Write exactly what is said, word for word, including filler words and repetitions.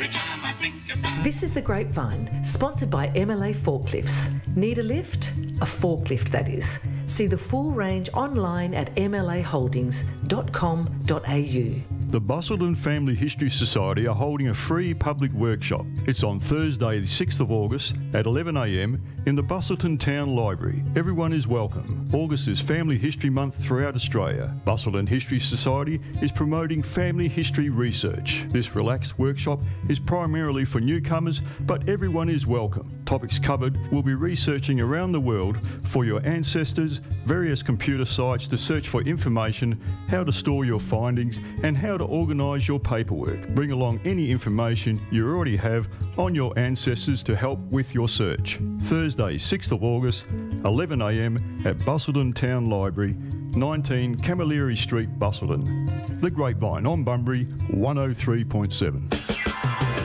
every time I think about. This is The Grapevine, sponsored by M L A Forklifts. Need a lift? A forklift, that is. See the full range online at m l a holdings dot com dot a u. The Busselton Family History Society are holding a free public workshop. It's on Thursday the sixth of August at eleven a m in the Busselton Town Library. Everyone is welcome. August is Family History Month throughout Australia. Busselton History Society is promoting family history research. This relaxed workshop is primarily for newcomers, but everyone is welcome. Topics covered will be researching around the world for your ancestors, various computer sites to search for information, how to store your findings, and how to organise your paperwork. Bring along any information you already have on your ancestors to help with your search. Thursday, sixth of August, eleven a m at Busselton Town Library, nineteen Camilleri Street, Busselton. The Grapevine on Bunbury, one oh three point seven.